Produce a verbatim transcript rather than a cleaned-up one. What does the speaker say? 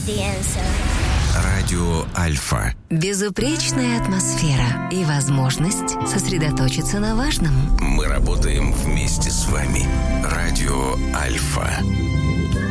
the answer. Радио Альфа. Безупречная атмосфера и возможность сосредоточиться на важном. Мы работаем вместе с вами. Радио Альфа.